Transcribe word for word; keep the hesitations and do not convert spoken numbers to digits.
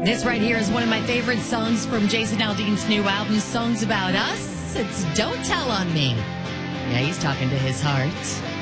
This right here is one of my favorite songs from Jason Aldean's new album, Songs About Us. It's Don't Tell on Me. Yeah, he's talking to his heart.